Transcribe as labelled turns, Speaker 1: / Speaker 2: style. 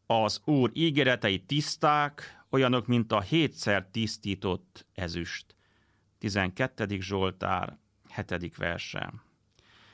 Speaker 1: Az Úr ígéretei tiszták, olyanok, mint a 7-szer tisztított ezüst. 12. Zsoltár, 7. verse.